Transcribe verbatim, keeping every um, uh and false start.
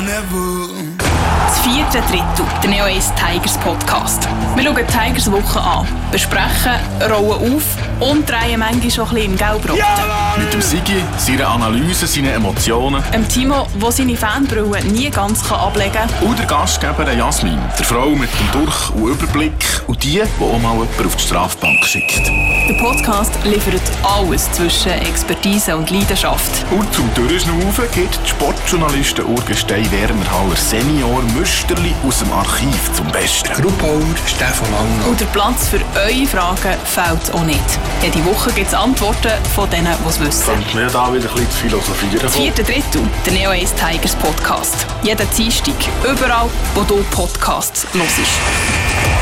Das vierte Drittel, der Neo eins Tigers Podcast. Wir schauen die Tigers Woche an, besprechen, rollen auf und drehen manchmal schon ein bisschen im Gelbrot. Mit dem Sigi, seiner Analyse, seinen Emotionen. Dem Timo, der seine Fanbrille nie ganz ablegen kann. Und der Gastgeber Jasmin, der Frau mit dem Durch- und Überblick und die, die auch mal jemanden auf die Strafbank schickt. Der Podcast liefert alles zwischen Expertise und Leidenschaft. Und zum Durchschnaufen gibt die Sportjournalisten Urgestein Werner Haller Senior Müsterli aus dem Archiv zum Besten. Gruppauer Stefan Langner. Und der Platz für eure Fragen fehlt auch nicht. Jede Woche gibt es Antworten von denen, die es wissen. Könnte mir da wieder ein bisschen zu philosophieren. Das vierte Drittel, der Neo eins Tigers Podcast. Jeden Dienstag, überall, wo du Podcasts hörst.